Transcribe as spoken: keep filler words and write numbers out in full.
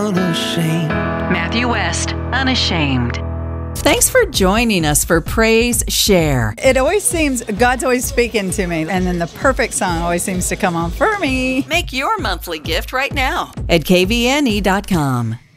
unashamed. Matthew West, Unashamed. Thanks for joining us for Praise Share. It always seems, God's always speaking to me, and then the perfect song always seems to come on for me. Make your monthly gift right now at K V N E dot com.